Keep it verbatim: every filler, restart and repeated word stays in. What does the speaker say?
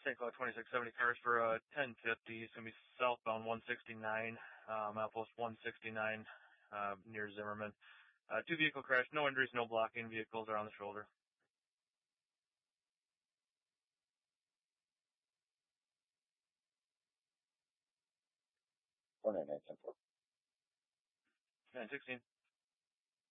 Saint Cloud twenty-six seventy cars for uh, ten fifty. It's going to be southbound one sixty-nine, um, outpost one sixty-nine uh, near Zimmerman. Uh, two vehicle crash, no injuries, no blocking. Vehicles are on the shoulder. four nine nine ten four. nine sixteen.